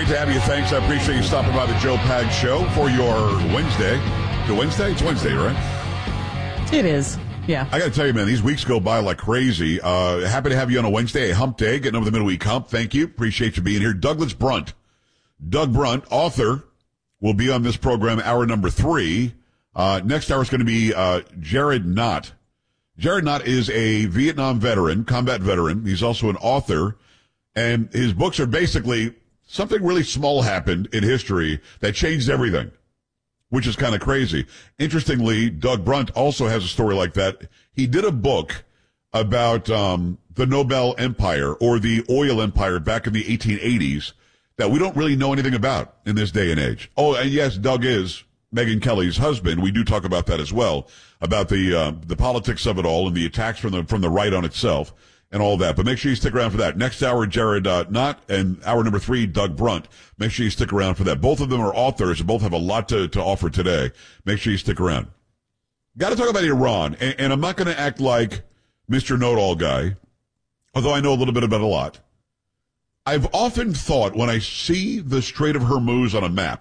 to have you. Thanks. I appreciate you stopping by the Joe Pags Show for your Wednesday. Is it Wednesday? It's Wednesday, right? It is. Yeah. I got to tell you, man, these weeks go by like crazy. Happy to have you on a Wednesday, a hump day, getting over the middle week hump. Thank you. Appreciate you being here. Douglas Brunt. Doug Brunt, author, will be on this program, hour number 3. Next hour is going to be Jared Knott. Jared Knott is a Vietnam veteran, combat veteran. He's also an author, and his books are basically something really small happened in history that changed everything, which is kind of crazy. Interestingly, Doug Brunt also has a story like that. He did a book about the Nobel Empire or the oil empire back in the 1880s that we don't really know anything about in this day and age. Oh, and yes, Doug is Megyn Kelly's husband. We do talk about that as well, about the politics of it all and the attacks from the right on itself and all that. But make sure you stick around for that. Next hour, Jared Knott, and hour number 3, Doug Brunt. Make sure you stick around for that. Both of them are authors and both have a lot to offer today. Make sure you stick around. Got to talk about Iran, and I'm not going to act like Mr. Know-It-All guy, although I know a little bit about a lot. I've often thought when I see the Strait of Hormuz on a map,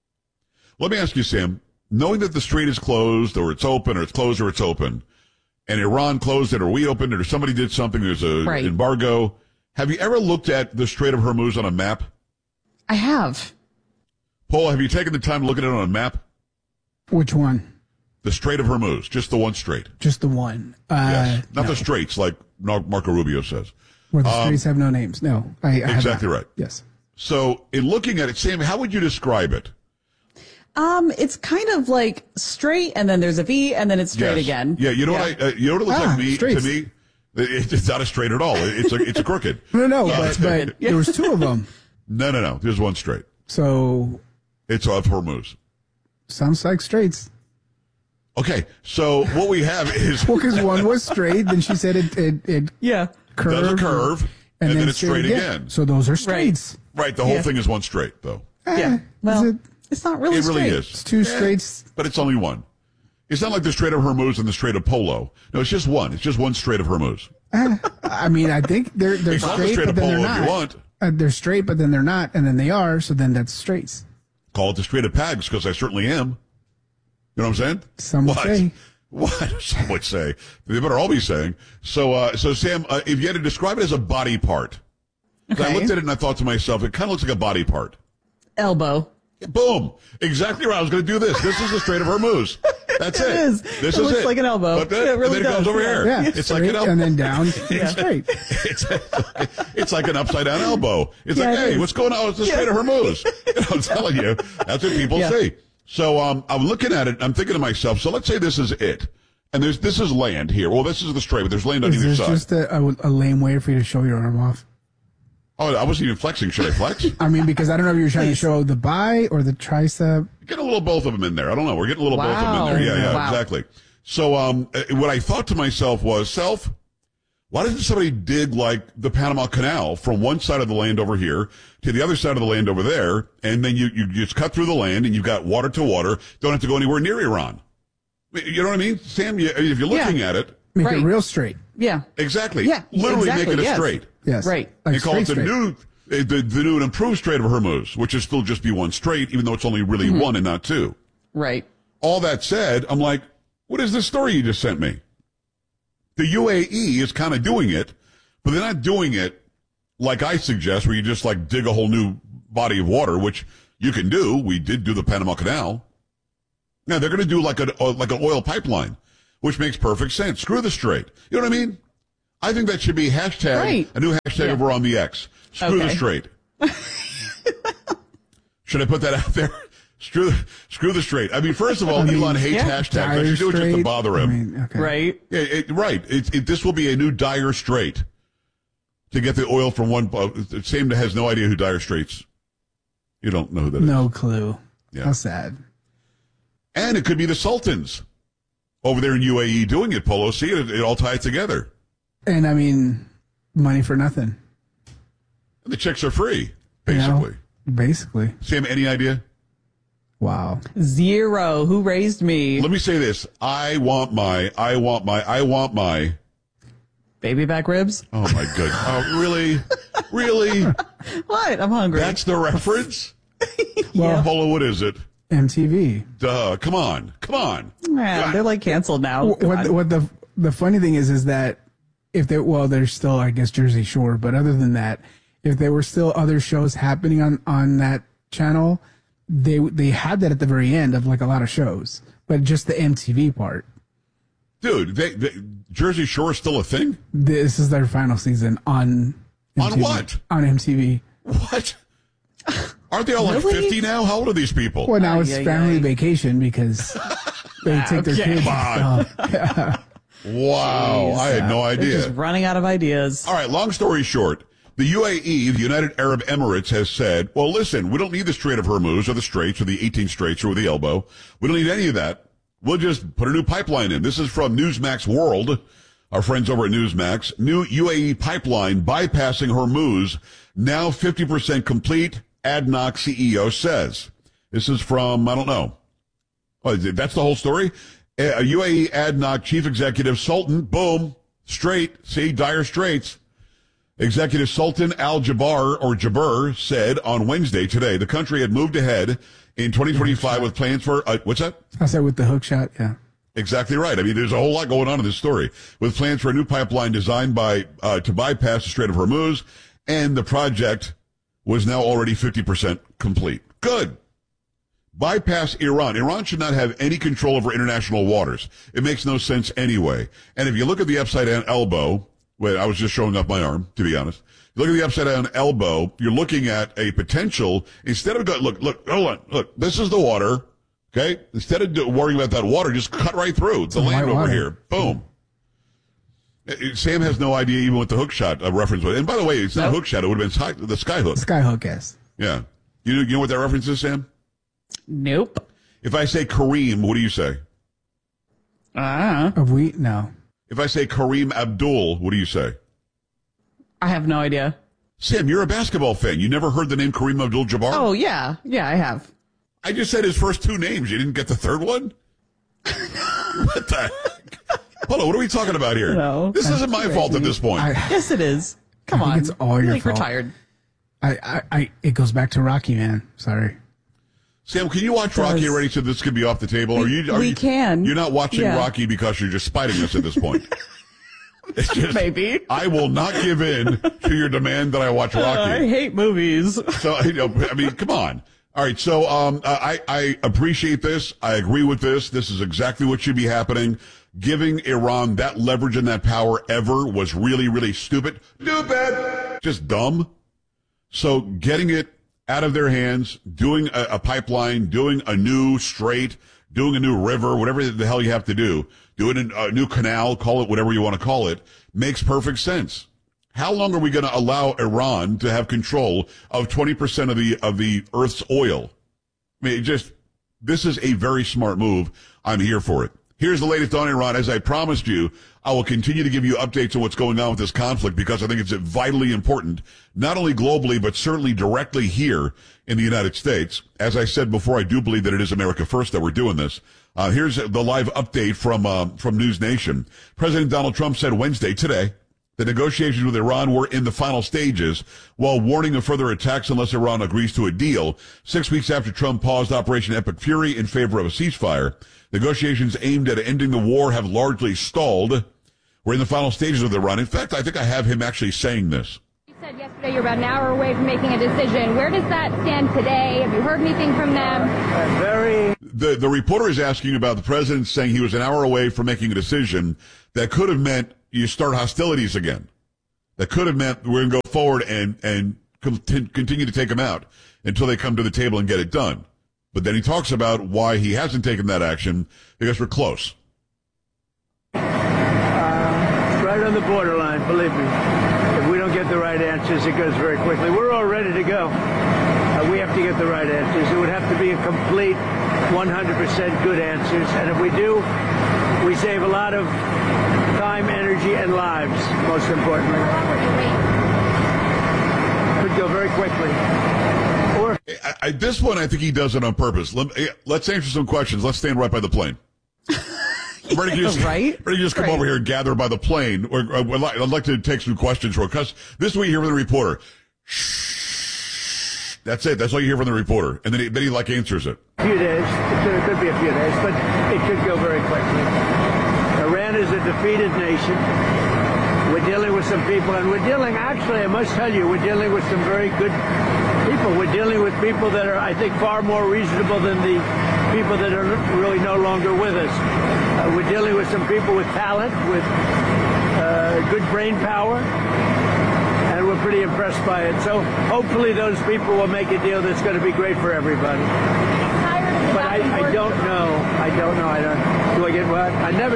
let me ask you, Sam, knowing that the strait is closed or it's open or it's closed or it's open, and Iran closed it or we opened it or somebody did something, there's a embargo, have you ever looked at the Strait of Hormuz on a map? I have. Paul, have you taken the time to look at it on a map? Which one? The Strait of Hormuz, just the one strait. Just the one. Yes. Not no. the straits like Marco Rubio says. Where the straits have no names. No. I exactly right. Yes. So in looking at it, Sam, how would you describe it? It's kind of like straight, and then there's a V, and then it's straight again. Yeah, you know what it looks like to me? It's not a straight at all. It's a crooked. No, but there was 2 of them. No. There's one straight. So it's off Hormuz. Sounds like straights. Okay, so what we have is because one was straight, then she said it curved, does a curve, and then it's straight again. So those are straights. Right. The whole thing is one straight, though. Well, it's not really straight. It really is. It's 2 straights. But it's only one. It's not like the Strait of Hormuz and the Strait of Polo. No, it's just one. It's just one Strait of Hormuz. I mean, I think they're straight, but then they're not. If you want. They're straight, but then they're not, and then they are, so then that's straights. Call it the Strait of Pags, because I certainly am. You know what I'm saying? Some would say. What? Some would say. They better all be saying. So Sam, if you had to describe it as a body part, I looked at it and I thought to myself, it kind of looks like a body part. Elbow. Boom. Exactly right. I was going to do this. This is the Strait of Hormuz. That's it. It is. This it is looks it. like an elbow. But then, it really and then it goes over here. Yeah, it's like an elbow. And then down. Straight. It's like an upside down elbow. It's like, hey, what's going on with the Strait of Hormuz? I'm telling you, that's what people say. So I'm looking at it. I'm thinking to myself, so let's say this is it. And this is land here. Well, this is the strait, but there's land on either side. Is this just a lame way for you to show your arm off? Oh, I wasn't even flexing. Should I flex? I mean, because I don't know if you're trying to show the bi or the tricep. Get a little both of them in there. I don't know. We're getting a little both of them in there. Yeah, exactly. So what I thought to myself was, why doesn't somebody dig like the Panama Canal from one side of the land over here to the other side of the land over there, and then you just cut through the land and you've got water to water. Don't have to go anywhere near Iran. You know what I mean, Sam? If you're looking at it, make it real straight. Yeah. Exactly. Yeah. Literally make it a straight. Yes. Right. Like you call it the new and improved Strait of Hormuz, which is still just be one straight, even though it's only really one and not 2. Right. All that said, I'm like, what is this story you just sent me? The UAE is kind of doing it, but they're not doing it like I suggest, where you just like dig a whole new body of water, which you can do. We did do the Panama Canal. Now they're going to do like an oil pipeline, which makes perfect sense. Screw the strait. You know what I mean? I think that should be a new hashtag over on the X. Screw the strait. Should I put that out there? Screw the strait. I mean, first of all, Elon hates hashtags. I should do it just to bother him. Right. Yeah, this will be a new Dire Strait to get the oil from one. Sam has no idea who Dire Straits. You don't know who that is. No clue. Yeah. How sad. And it could be the Sultans over there in UAE doing it, Polo. See, it all ties together. And I mean, money for nothing. The chicks are free, basically. Basically. Sam, any idea? Wow. 0. Who raised me? Let me say this. I want my baby back ribs. Oh my goodness. Oh, really? Really? What? I'm hungry. That's the reference? Well, Polo, what is it? MTV. Duh. Come on. Man, they're like canceled now. What the funny thing is that if there's still, I guess, Jersey Shore, but other than that, if there were still other shows happening on that channel, they had that at the very end of like a lot of shows, but just the MTV part. Dude, Jersey Shore is still a thing? This is their final season on MTV. On what? On MTV. What? Aren't they all like 50 now? How old are these people? Well, now it's family vacation because they take their kids. Wow. Jeez. I had no idea. They're just running out of ideas. All right, long story short, the UAE, the United Arab Emirates, has said, well, listen, we don't need the Strait of Hormuz or the Straits or the 18 Straits or the Elbow. We don't need any of that. We'll just put a new pipeline in. This is from Newsmax World, our friends over at Newsmax. New UAE pipeline bypassing Hormuz, now 50% complete, ADNOC CEO says. This is from, I don't know. Oh, that's the whole story? UAE ADNOC Chief Executive Sultan, boom, dire straits. Executive Sultan Al Jaber said on Wednesday today the country had moved ahead in 2025 with plans for, what's that? I said with the hook shot, yeah. Exactly right. I mean, there's a whole lot going on in this story with plans for a new pipeline designed to bypass the Strait of Hormuz, and the project was now already 50% complete. Good. Bypass Iran. Iran should not have any control over international waters. It makes no sense anyway. And if you look at the upside down elbow, wait, I was just showing off my arm, to be honest. You look at the upside down elbow, you're looking at a potential, instead of look, hold on, look, this is the water, okay? Instead of worrying about that water, just cut right through. It's the land over here. Boom. Sam has no idea even what the hook shot reference was. And by the way, it's not a hook shot, it would have been the sky hook. Sky hook, yes. Yeah. You know what that reference is, Sam? Nope. If I say Kareem, what do you say? No. If I say Kareem Abdul, what do you say? I have no idea. Sam, you're a basketball fan. You never heard the name Kareem Abdul-Jabbar? Oh, yeah. Yeah, I have. I just said his first two names. You didn't get the third one? What the heck? Hold on, what are we talking about here? No. This isn't my fault at this point. Yes, it is. Come on. It's all your fault. Retired. It goes back to Rocky, man. Sorry. Sam, can you watch Rocky already so this could be off the table? We can. You're not watching Rocky because you're just spiting us at this point. It's just, maybe. I will not give in to your demand that I watch Rocky. I hate movies. So, I mean, come on. All right. So, I appreciate this. I agree with this. This is exactly what should be happening. Giving Iran that leverage and that power ever was really, really stupid. Just dumb. So getting it out of their hands, doing a pipeline, doing a new strait, doing a new river, whatever the hell you have to do, doing a new canal, call it whatever you want to call it, makes perfect sense. How long are we going to allow Iran to have control of 20% of the Earth's oil? I mean, this is a very smart move. I'm here for it. Here's the latest on Iran. As I promised you, I will continue to give you updates on what's going on with this conflict because I think it's vitally important, not only globally, but certainly directly here in the United States. As I said before, I do believe that it is America first that we're doing this. Here's the live update from News Nation. President Donald Trump said Wednesday, today, the negotiations with Iran were in the final stages, while warning of further attacks unless Iran agrees to a deal. 6 weeks after Trump paused Operation Epic Fury in favor of a ceasefire, negotiations aimed at ending the war have largely stalled. We're in the final stages with Iran. In fact, I think I have him actually saying this. You said yesterday you're about an hour away from making a decision. Where does that stand today? Have you heard anything from them? The reporter is asking about the president saying he was an hour away from making a decision that could have meant you start hostilities again. That could have meant we're going to go forward and continue to take them out until they come to the table and get it done. But then he talks about why he hasn't taken that action because we're close. Right on the borderline, believe me. If we don't get the right answers, it goes very quickly. We're all ready to go. We have to get the right answers. It would have to be a complete 100% good answers. And if we do, we save a lot of time, energy, and lives, most importantly. Could go very quickly. This one, I think he does it on purpose. Let's answer some questions. Let's stand right by the plane. Ready to just come over here and gather by the plane. I'd like to take some questions because this week here with the reporter. Shh. That's it. That's all you hear from the reporter. And then he like answers it. A few days. It could be a few days, but it could go very quickly. Iran is a defeated nation. We're dealing with some people, and actually, I must tell you, we're dealing with some very good people. We're dealing with people that are, I think, far more reasonable than the people that are really no longer with us. We're dealing with some people with talent, with good brain power, and we're pretty impressed by it. So hopefully those people will make a deal that's going to be great for everybody. But I don't know. Do I get what? I never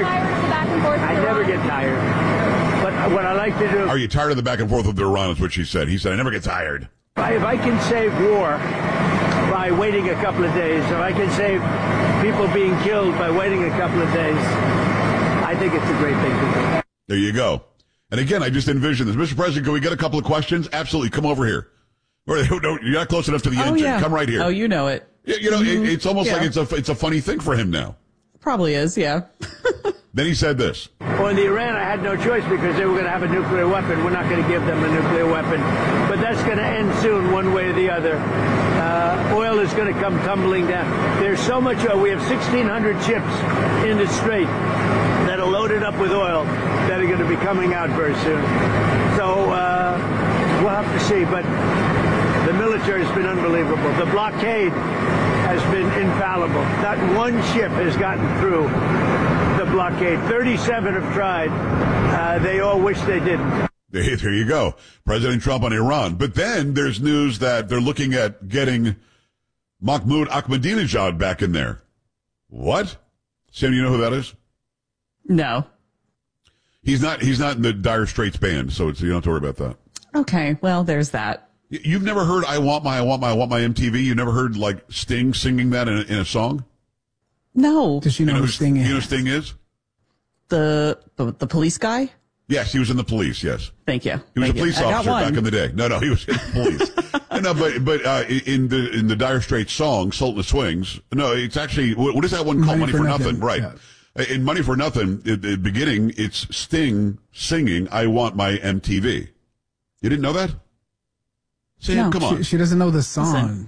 get tired. But what I like to do... Are you tired of the back and forth with Iran, is what she said. He said, I never get tired. If I can save war by waiting a couple of days, if I can save people being killed by waiting a couple of days, I think it's a great thing to do. There you go. And again, I just envision this. Mr. President, can we get a couple of questions? Absolutely. Come over here. You're not close enough to the engine. Yeah. Come right here. Oh, you know it. It's almost like it's a funny thing for him now. Probably is, yeah. Then he said this. Well, in the Iran, I had no choice because they were going to have a nuclear weapon. We're not going to give them a nuclear weapon. But that's going to end soon, one way or the other. Oil is going to come tumbling down. There's so much oil. We have 1,600 ships in the Strait that are loaded up with oil that are going to be coming out very soon. So we'll have to see. But the military has been unbelievable. The blockade has been infallible. Not one ship has gotten through the blockade. 37 have tried. They all wish they didn't. There you go. President Trump on Iran. But then there's news that they're looking at getting Mahmoud Ahmadinejad back in there. What? Sam, you know who that is? No. He's not in the Dire Straits band, so you don't have to worry about that. Okay, well, there's that. You've never heard I Want My MTV? You've never heard, like, Sting singing that in a song? No. Does she know who Sting is? You know who Sting is? The police guy? Yes, he was in the police, yes. Thank you. He was a police officer back in the day. No, he was in the police. but in the Dire Straits song, Sultan of Swings, no, it's actually, what is that one called? Money for Nothing. Right. Yeah. In Money for Nothing, at the beginning, it's Sting singing I Want My MTV. You didn't know that? Sam, No. come on. She doesn't know the song. Listen.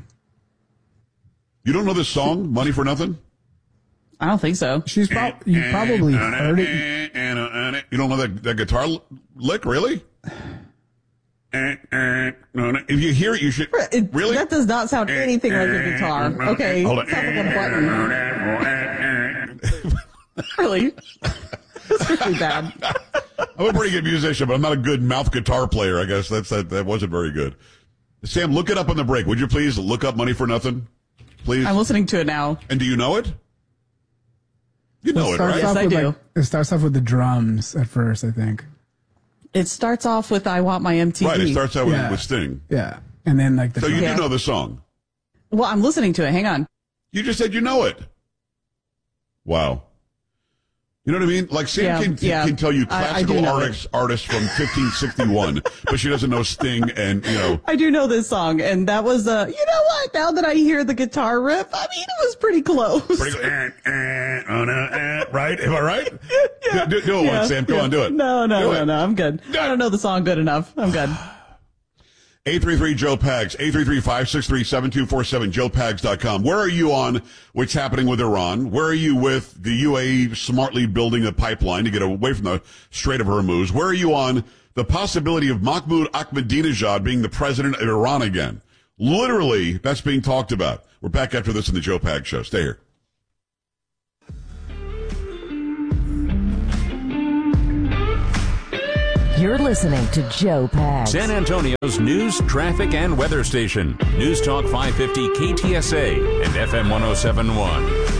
You don't know this song, Money for Nothing? I don't think so. You probably heard it. You don't know that guitar lick, really? If you hear it, you should. Really? That does not sound anything like a guitar. Okay. Hold on. Sounds like a button. Really? It's really bad. I'm a pretty good musician, but I'm not a good mouth guitar player, I guess. That wasn't very good. Sam, look it up on the break. Would you please look up Money for Nothing? Please. I'm listening to it now. And do you know it? You know it, right? Yes, I do. It starts off with the drums at first, I think. It starts off with I Want My MTV. Right, it starts out with Sting. Yeah. And then like the So you do know the song. Well, I'm listening to it. Hang on. You just said you know it. Wow. You know what I mean? Like Sam can tell you classical artists from 1561, but she doesn't know Sting and, you know. I do know this song, and that was, you know what? Now that I hear the guitar riff, I mean, it was pretty close. Right? Am I right? Yeah. Do it once, Sam. Go on, do it. No, I'm good. I don't know the song good enough. I'm good. 833-JOE-PAGS, 833-563-7247, joepags.com. Where are you on what's happening with Iran? Where are you with the UAE smartly building a pipeline to get away from the Strait of Hormuz? Where are you on the possibility of Mahmoud Ahmadinejad being the president of Iran again? Literally, that's being talked about. We're back after this in the Joe Pags Show. Stay here. You're listening to Joe Pags. San Antonio's news, traffic, and weather station. News Talk 550 KTSA and FM 1071.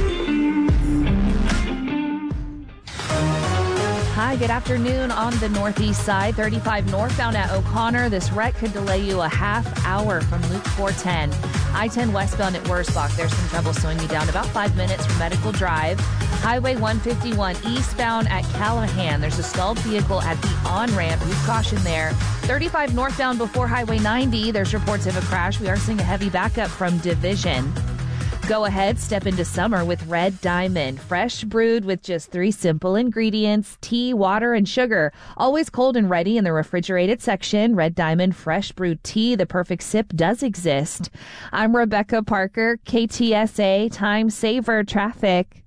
Hi, good afternoon. On the northeast side, 35 northbound at O'Connor. This wreck could delay you a half hour from Loop 410. I-10 westbound at Wurzbach. There's some trouble slowing you down about 5 minutes from Medical Drive. Highway 151 eastbound at Callahan. There's a stalled vehicle at the on-ramp. Use caution there. 35 northbound before Highway 90. There's reports of a crash. We are seeing a heavy backup from Division. Go ahead, step into summer with Red Diamond. Fresh brewed with just 3 simple ingredients, tea, water, and sugar. Always cold and ready in the refrigerated section. Red Diamond Fresh Brewed Tea, the perfect sip, does exist. I'm Rebecca Parker, KTSA Time Saver Traffic.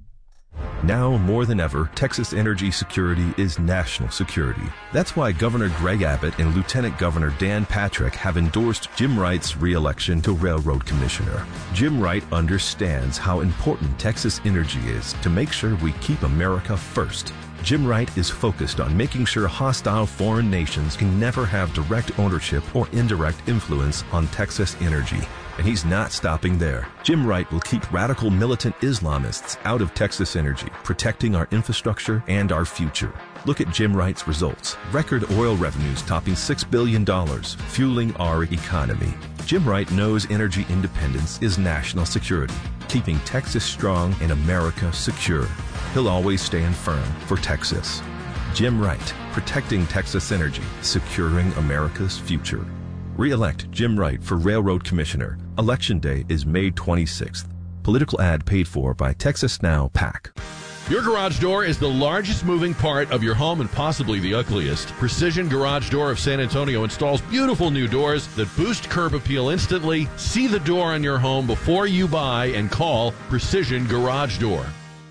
Now more than ever, Texas energy security is national security. That's why Governor Greg Abbott and Lieutenant Governor Dan Patrick have endorsed Jim Wright's re-election to Railroad Commissioner. Jim Wright understands how important Texas energy is to make sure we keep America first. Jim Wright is focused on making sure hostile foreign nations can never have direct ownership or indirect influence on Texas energy. And he's not stopping there. Jim Wright will keep radical militant Islamists out of Texas energy, protecting our infrastructure and our future. Look at Jim Wright's results. Record oil revenues topping $6 billion, fueling our economy. Jim Wright knows energy independence is national security, keeping Texas strong and America secure. He'll always stand firm for Texas. Jim Wright, protecting Texas energy, securing America's future. Re-elect Jim Wright for Railroad Commissioner. Election Day is May 26th. Political ad paid for by Texas Now PAC. Your garage door is the largest moving part of your home and possibly the ugliest. Precision Garage Door of San Antonio installs beautiful new doors that boost curb appeal instantly. See the door on your home before you buy and call Precision Garage Door.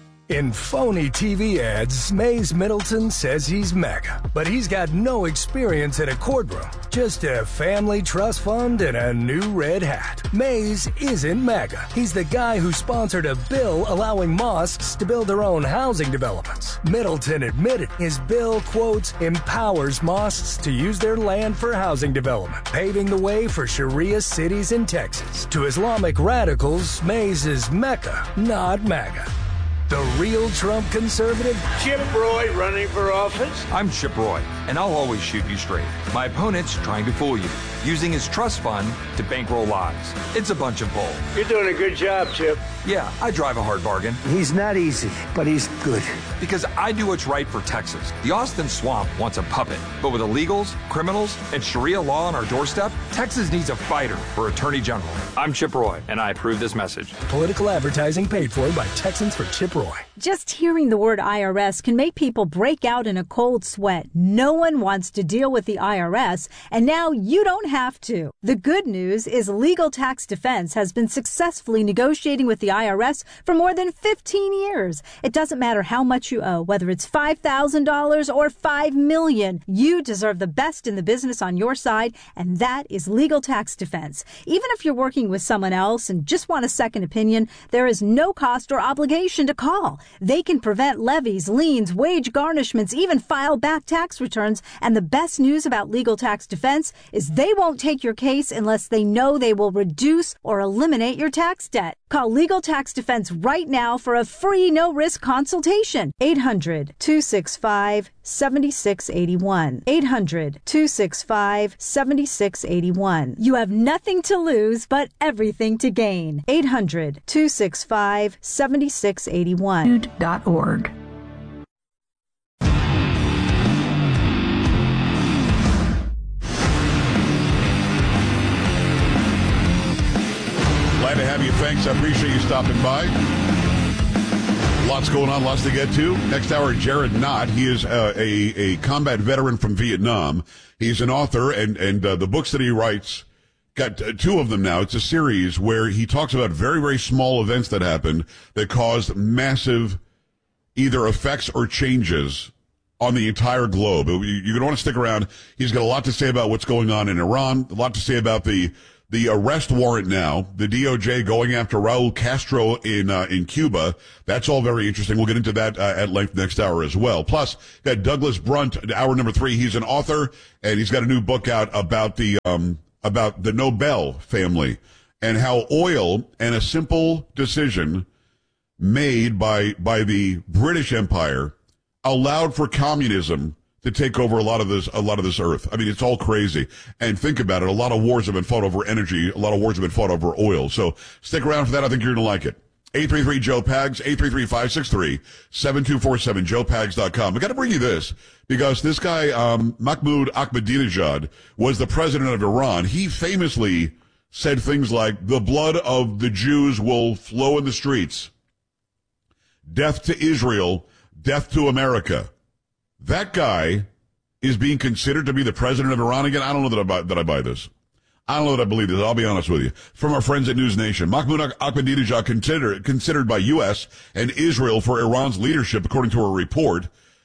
In phony TV ads, Mays Middleton says he's mega, but he's got no experience in a courtroom. Just a family trust fund and a new red hat. Mays isn't mega. He's the guy who sponsored a bill allowing mosques to build their own housing developments. Middleton admitted his bill, quotes, empowers mosques to use their land for housing development, paving the way for Sharia cities in Texas. To Islamic radicals, Mays is Mecca, not MAGA. The real Trump conservative? Chip Roy running for office? I'm Chip Roy, and I'll always shoot you straight. My opponent's trying to fool you, using his trust fund to bankroll lies. It's a bunch of bull. You're doing a good job, Chip. Yeah, I drive a hard bargain. He's not easy, but he's good. Because I do what's right for Texas. The Austin Swamp wants a puppet, but with illegals, criminals, and Sharia law on our doorstep, Texas needs a fighter for Attorney General. I'm Chip Roy, and I approve this message. Political advertising paid for by Texans for Chip Roy. Just hearing the word IRS can make people break out in a cold sweat. No one wants to deal with the IRS, and now you don't have to. The good news is Legal Tax Defense has been successfully negotiating with the IRS for more than 15 years. It doesn't matter how much you owe, whether it's $5,000 or $5 million. You deserve the best in the business on your side, and that is Legal Tax Defense. Even if you're working with someone else and just want a second opinion, there is no cost or obligation to call. They can prevent levies, liens, wage garnishments, even file back tax returns. And the best news about Legal Tax Defense is they won't take your case unless they know they will reduce or eliminate your tax debt. Call Legal Tax Defense right now for a free no-risk consultation. 800-265-7681. 800-265-7681. You have nothing to lose but everything to gain. 800-265-7681. .org. Glad to have you. Thanks. I appreciate you stopping by. Lots going on, lots to get to. Next hour, Jared Knott. He is a combat veteran from Vietnam. He's an author, and the books that he writes, got 2 of them now. It's a series where he talks about very, very small events that happened that caused massive either effects or changes on the entire globe. You're going to want to stick around. He's got a lot to say about what's going on in Iran, a lot to say about the arrest warrant now, the DOJ going after Raul Castro in Cuba. That's all very interesting. We'll get into that at length next hour as well. Plus, got Douglas Brunt, hour number 3. He's an author, and he's got a new book out about the Nobel family and how oil and a simple decision made by the British Empire allowed for communism to take over a lot of this earth. I mean, it's all crazy. And think about it. A lot of wars have been fought over energy. A lot of wars have been fought over oil. So stick around for that. I think you're going to like it. 833-JOE-PAGS, 833-563-7247, joepags.com. I got to bring you this because this guy, Mahmoud Ahmadinejad, was the president of Iran. He famously said things like, the blood of the Jews will flow in the streets. Death to Israel, death to America. That guy is being considered to be the president of Iran again. I don't know that I buy this. I don't know that I believe this. I'll be honest with you. From our friends at News Nation, Mahmoud Ahmadinejad considered by U.S. and Israel for Iran's leadership, according to a report.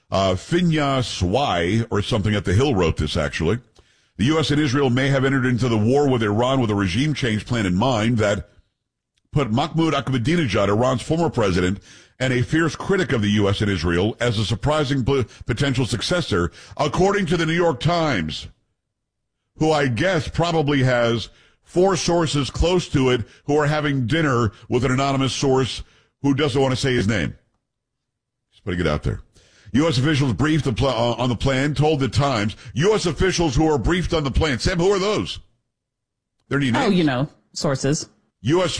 Finya Swai or something at the Hill wrote this, actually. The U.S. and Israel may have entered into the war with Iran with a regime change plan in mind that put Mahmoud Ahmadinejad, Iran's former president, and a fierce critic of the U.S. and Israel, as a surprising potential successor, according to the New York Times, who I guess probably has 4 sources close to it who are having dinner with an anonymous source who doesn't want to say his name. Just putting it out there. U.S. officials briefed on the plan told the Times, U.S. officials who are briefed on the plan. Sam, who are those? They're names. Oh, you know, sources. U.S.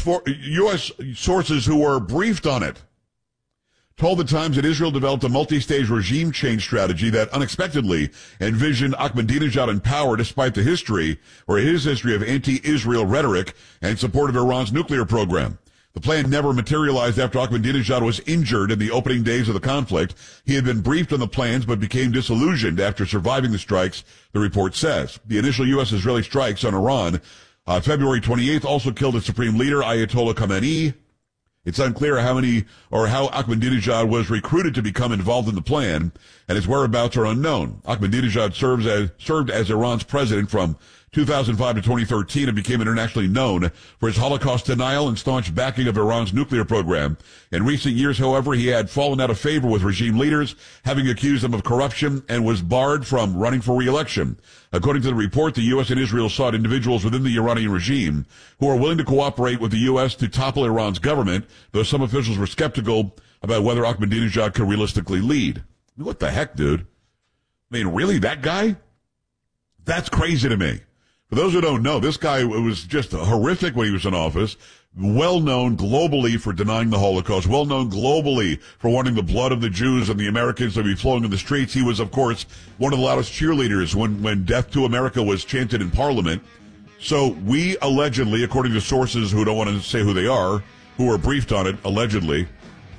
sources who were briefed on it told the Times that Israel developed a multi-stage regime change strategy that unexpectedly envisioned Ahmadinejad in power despite his history of anti-Israel rhetoric and support of Iran's nuclear program. The plan never materialized after Ahmadinejad was injured in the opening days of the conflict. He had been briefed on the plans but became disillusioned after surviving the strikes, the report says. The initial U.S.-Israeli strikes on Iran February 28th also killed its supreme leader, Ayatollah Khamenei. It's unclear how Ahmadinejad was recruited to become involved in the plan, and his whereabouts are unknown. Ahmadinejad served as Iran's president from 2005 to 2013 and became internationally known for his Holocaust denial and staunch backing of Iran's nuclear program. In recent years, however, he had fallen out of favor with regime leaders, having accused them of corruption, and was barred from running for re-election. According to the report, the U.S. and Israel sought individuals within the Iranian regime who are willing to cooperate with the U.S. to topple Iran's government, though some officials were skeptical about whether Ahmadinejad could realistically lead. What the heck, dude? I mean, really, that guy? That's crazy to me. For those who don't know, this guy was just horrific when he was in office, well-known globally for denying the Holocaust, well-known globally for wanting the blood of the Jews and the Americans to be flowing in the streets. He was, of course, one of the loudest cheerleaders when Death to America was chanted in Parliament. So we allegedly, according to sources who don't want to say who they are, who were briefed on it, allegedly,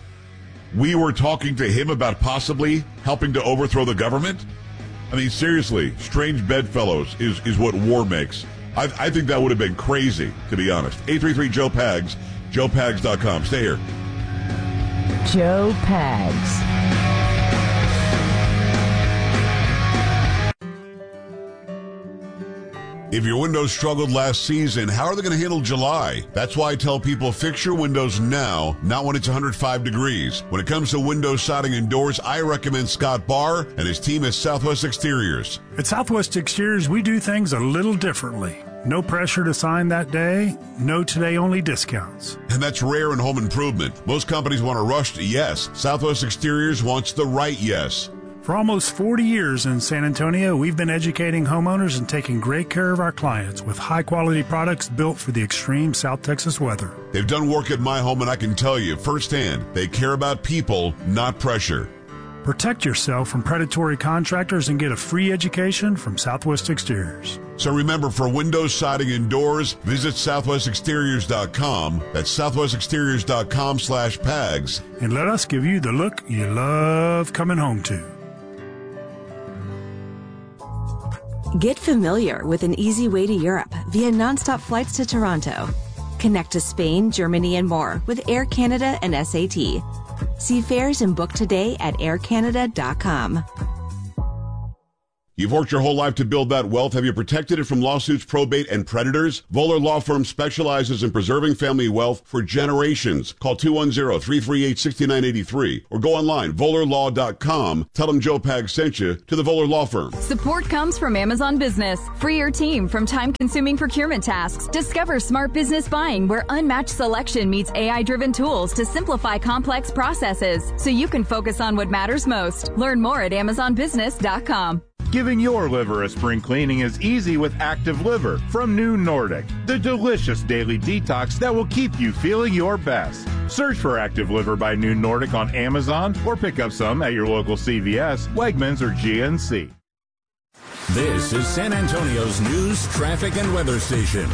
we were talking to him about possibly helping to overthrow the government? I mean, seriously, strange bedfellows is what war makes. I think that would have been crazy, to be honest. 833-JOE-PAGS, joepags.com. Stay here. Joe Pags. If your windows struggled last season, how are they going to handle July? That's why I tell people fix your windows now, not when it's 105 degrees. When it comes to windows, siding, and doors, I recommend Scott Barr and his team at Southwest Exteriors. At Southwest Exteriors, we do things a little differently. No pressure to sign that day, no today-only discounts. And that's rare in home improvement. Most companies want a rushed yes. Southwest Exteriors wants the right yes. For almost 40 years in San Antonio, we've been educating homeowners and taking great care of our clients with high-quality products built for the extreme South Texas weather. They've done work at my home, and I can tell you firsthand, they care about people, not pressure. Protect yourself from predatory contractors and get a free education from Southwest Exteriors. So remember, for windows, siding, and doors, visit southwestexteriors.com. That's southwestexteriors.com/PAGS. And let us give you the look you love coming home to. Get familiar with an easy way to Europe via nonstop flights to Toronto. Connect to Spain, Germany, and more with Air Canada and SAT. See fares and book today at aircanada.com. You've worked your whole life to build that wealth. Have you protected it from lawsuits, probate, and predators? Voller Law Firm specializes in preserving family wealth for generations. Call 210-338-6983 or go online, vollerlaw.com. Tell them Joe Pags sent you to the Voller Law Firm. Support comes from Amazon Business. Free your team from time-consuming procurement tasks. Discover smart business buying where unmatched selection meets AI-driven tools to simplify complex processes so you can focus on what matters most. Learn more at amazonbusiness.com. Giving your liver a spring cleaning is easy with Active Liver from New Nordic, the delicious daily detox that will keep you feeling your best. Search for Active Liver by New Nordic on Amazon or pick up some at your local CVS, Wegmans, or GNC. This is San Antonio's news, traffic, and weather station.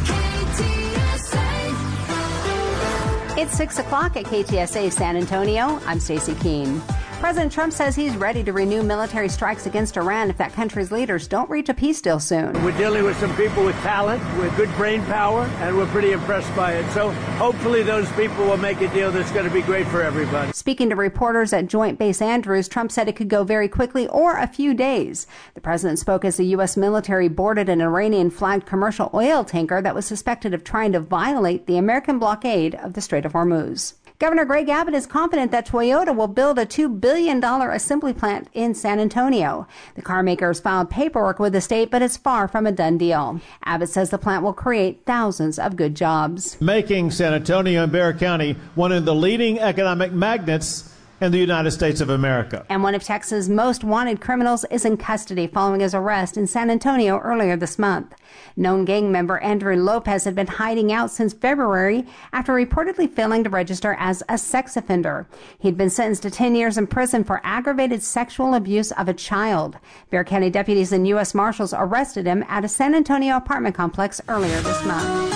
It's 6 o'clock at KTSA San Antonio. I'm Stacey Keene. President Trump says he's ready to renew military strikes against Iran if that country's leaders don't reach a peace deal soon. We're dealing with some people with talent, with good brain power, and we're pretty impressed by it. So hopefully those people will make a deal that's going to be great for everybody. Speaking to reporters at Joint Base Andrews, Trump said it could go very quickly or a few days. The president spoke as the U.S. military boarded an Iranian-flagged commercial oil tanker that was suspected of trying to violate the American blockade of the Strait of Hormuz. Governor Greg Abbott is confident that Toyota will build a $2 billion assembly plant in San Antonio. The car maker has filed paperwork with the state, but it's far from a done deal. Abbott says the plant will create thousands of good jobs, making San Antonio and Bexar County one of the leading economic magnets in the United States of America. And one of Texas' most wanted criminals is in custody following his arrest in San Antonio earlier this month. Known gang member Andrew Lopez had been hiding out since February after reportedly failing to register as a sex offender. He'd been sentenced to 10 years in prison for aggravated sexual abuse of a child. Bexar County deputies and U.S. Marshals arrested him at a San Antonio apartment complex earlier this month.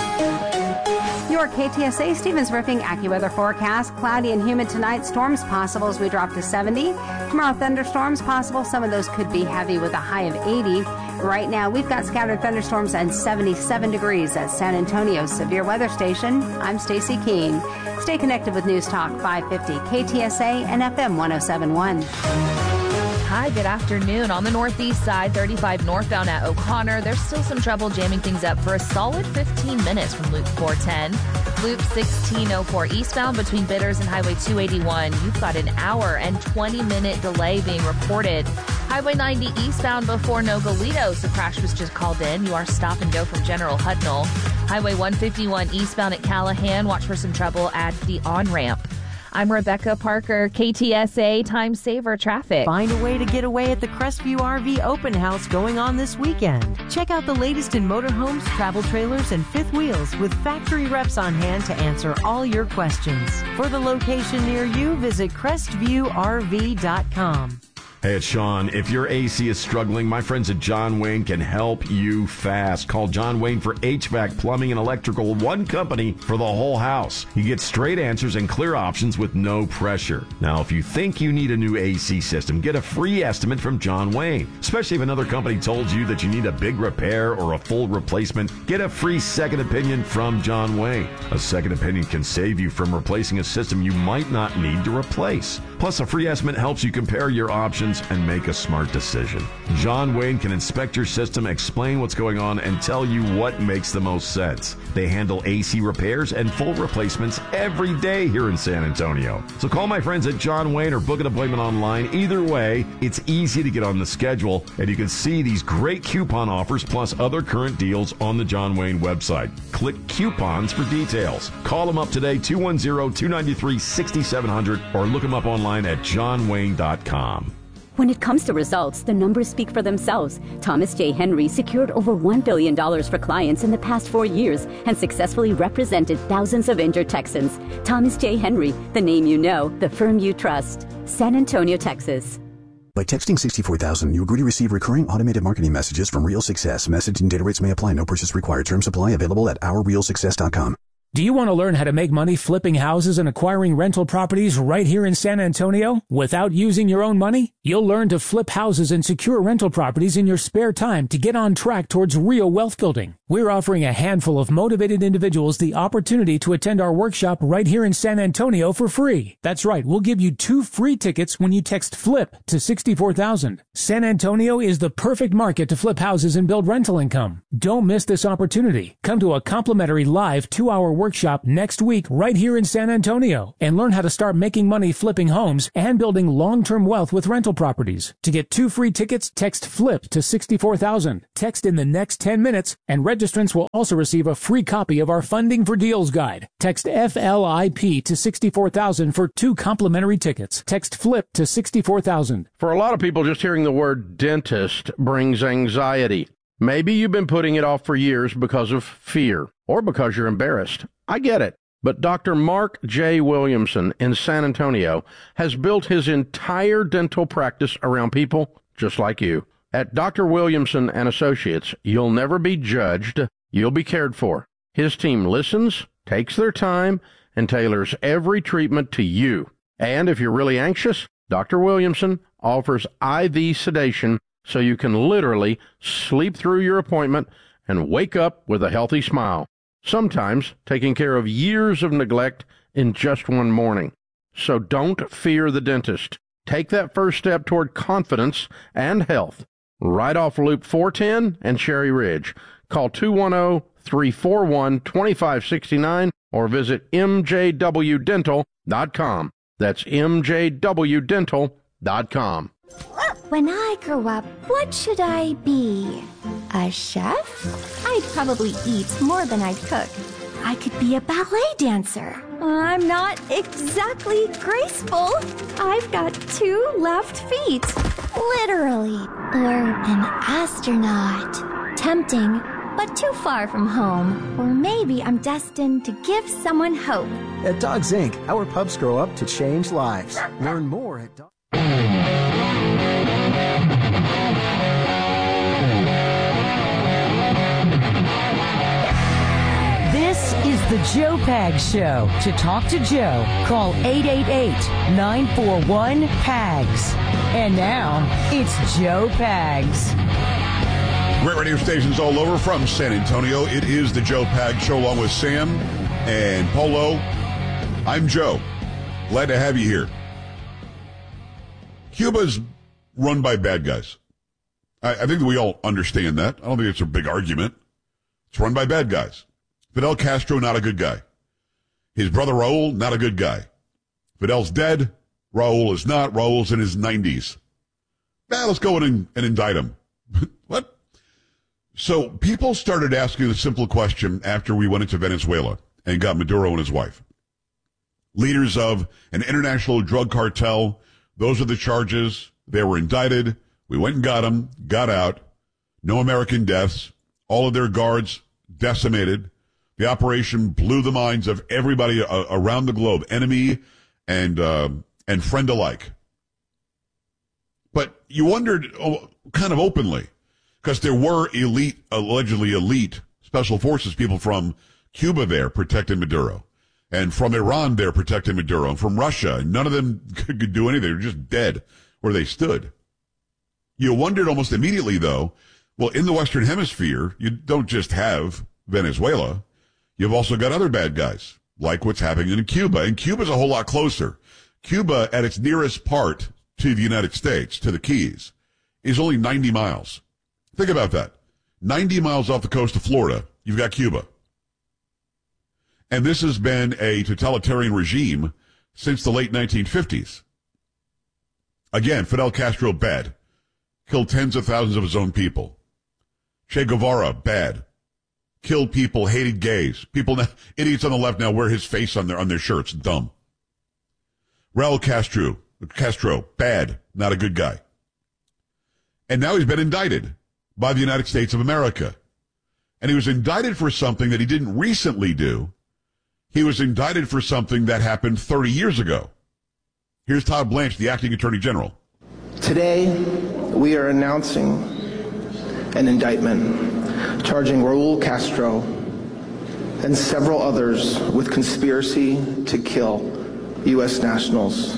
Your KTSA Stevens Roofing AccuWeather forecast. Cloudy and humid tonight. Storms possible as we drop to 70. Tomorrow, thunderstorms possible. Some of those could be heavy with a high of 80. Right now, we've got scattered thunderstorms and 77 degrees at San Antonio's severe weather station. I'm Stacey Keene. Stay connected with News Talk 550, KTSA and FM 1071. Hi, good afternoon. On the northeast side, 35 northbound at O'Connor, there's still some trouble jamming things up for a solid 15 minutes from Loop 410. Loop 1604 eastbound between Bitters and Highway 281, you've got an hour and 20-minute delay being reported. Highway 90 eastbound before Nogalitos, a crash was just called in. You are stop and go from General Hudnall. Highway 151 eastbound at Callahan, watch for some trouble at the on-ramp. I'm Rebecca Parker, KTSA Time Saver Traffic. Find a way to get away at the Crestview RV Open House going on this weekend. Check out the latest in motorhomes, travel trailers, and fifth wheels with factory reps on hand to answer all your questions. For the location near you, visit CrestviewRV.com. Hey, it's Sean. If your AC is struggling, my friends at John Wayne can help you fast. Call John Wayne for HVAC, plumbing, and electrical, one company for the whole house. You get straight answers and clear options with no pressure. Now, if you think you need a new AC system, get a free estimate from John Wayne. Especially if another company told you that you need a big repair or a full replacement, get a free second opinion from John Wayne. A second opinion can save you from replacing a system you might not need to replace. Plus, a free estimate helps you compare your options and make a smart decision. John Wayne can inspect your system, explain what's going on, and tell you what makes the most sense. They handle AC repairs and full replacements every day here in San Antonio. So call my friends at John Wayne or book an appointment online. Either way, it's easy to get on the schedule, and you can see these great coupon offers plus other current deals on the John Wayne website. Click coupons for details. Call them up today, 210-293-6700, or look them up online at johnwayne.com. When it comes to results, the numbers speak for themselves. Thomas J. Henry secured over $1 billion for clients in the past 4 years and successfully represented thousands of injured Texans. Thomas J. Henry, the name you know, the firm you trust. San Antonio, Texas. By texting 64,000, you agree to receive recurring automated marketing messages from Real Success. Message and data rates may apply. No purchase required. Terms apply. Available at OurRealSuccess.com. Do you want to learn how to make money flipping houses and acquiring rental properties right here in San Antonio without using your own money? You'll learn to flip houses and secure rental properties in your spare time to get on track towards real wealth building. We're offering a handful of motivated individuals the opportunity to attend our workshop right here in San Antonio for free. That's right, we'll give you 2 free tickets when you text FLIP to 64,000. San Antonio is the perfect market to flip houses and build rental income. Don't miss this opportunity. Come to a complimentary live 2-hour workshop next week right here in San Antonio and learn how to start making money flipping homes and building long-term wealth with rental properties. To get 2 free tickets, text FLIP to 64,000. Text in the next 10 minutes and registrants will also receive a free copy of our Funding for Deals guide. Text FLIP to 64,000 for 2 complimentary tickets. Text FLIP to 64,000. For a lot of people, just hearing the word dentist brings anxiety. Maybe you've been putting it off for years because of fear or because you're embarrassed. I get it. But Dr. Mark J. Williamson in San Antonio has built his entire dental practice around people just like you. At Dr. Williamson and Associates, you'll never be judged, you'll be cared for. His team listens, takes their time, and tailors every treatment to you. And if you're really anxious, Dr. Williamson offers IV sedation so you can literally sleep through your appointment and wake up with a healthy smile. Sometimes taking care of years of neglect in just one morning. So don't fear the dentist. Take that first step toward confidence and health. Right off Loop 410 and Cherry Ridge. Call 210-341-2569 or visit mjwdental.com. That's mjwdental.com. When I grow up, what should I be? A chef? I'd probably eat more than I'd cook. I could be a ballet dancer. I'm not exactly graceful. I've got 2 left feet. Literally. Or an astronaut. Tempting, but too far from home. Or maybe I'm destined to give someone hope. At Dogs Inc., our pups grow up to change lives. Learn more at Dogs. This is the Joe Pags Show. To talk to Joe, call 888-941-PAGS. And now, it's Joe Pags. Great radio stations all over from San Antonio. It is the Joe Pags Show along with Sam and Polo. I'm Joe. Glad to have you here. Cuba's run by bad guys. I think that we all understand that. I don't think it's a big argument. It's run by bad guys. Fidel Castro, not a good guy. His brother Raul, not a good guy. Fidel's dead. Raul is not. Raul's in his 90s. Let's go in and indict him. What? So people started asking the simple question after we went into Venezuela and got Maduro and his wife. Leaders of an international drug cartel, those are the charges. They were indicted. We went and got them, got out. No American deaths. All of their guards decimated. The operation blew the minds of everybody around the globe, enemy and friend alike. But you wondered kind of openly, because there were allegedly elite special forces people from Cuba there protecting Maduro, and from Iran there protecting Maduro, and from Russia, and none of them could do anything. They were just dead where they stood. You wondered almost immediately, though, well, in the Western Hemisphere, you don't just have Venezuela. You've also got other bad guys, like what's happening in Cuba. And Cuba's a whole lot closer. Cuba, at its nearest part to the United States, to the Keys, is only 90 miles. Think about that. 90 miles off the coast of Florida, you've got Cuba. And this has been a totalitarian regime since the late 1950s. Again, Fidel Castro, bad. Killed tens of thousands of his own people. Che Guevara, bad. Killed people, hated gays. Idiots on the left now wear his face on their shirts. Dumb. Raul Castro, bad. Not a good guy. And now he's been indicted by the United States of America. And he was indicted for something that he didn't recently do. He was indicted for something that happened 30 years ago. Here's Todd Blanche, the acting attorney general. Today, we are announcing an indictment charging Raul Castro and several others with conspiracy to kill U.S. nationals.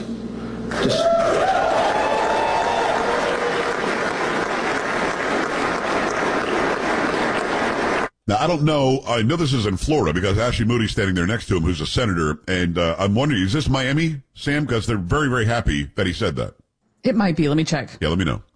Now, I don't know. I know this is in Florida because Ashley Moody's standing there next to him, who's a senator. And I'm wondering, is this Miami, Sam? Because they're very, very happy that he said that. It might be. Let me check. Yeah, let me know.